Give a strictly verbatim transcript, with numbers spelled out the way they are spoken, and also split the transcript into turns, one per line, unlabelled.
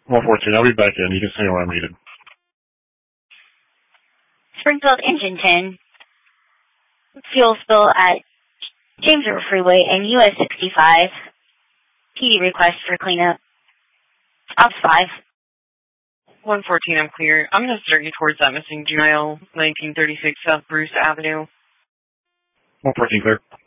one fourteen, I'll be back in. You can see where I'm needed.
Springfield Engine ten. Fuel spill at James River Freeway and U S sixty-five. P D request for cleanup. Ops five.
one fourteen, I'm clear. I'm going to start you towards that missing juvenile, nineteen thirty-six South Bruce Avenue.
one fourteen, clear.